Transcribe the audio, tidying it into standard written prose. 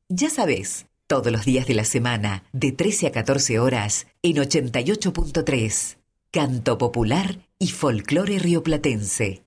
Ya sabés, todos los días de la semana, de 13 a 14 horas, en 88.3. Canto popular y folclore rioplatense.